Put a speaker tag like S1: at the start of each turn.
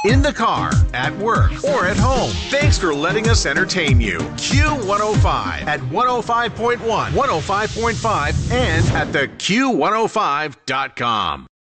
S1: in the car, at work, or at home. Thanks for letting us entertain you. Q105 at 105.1, 105.5, and at theq105.com.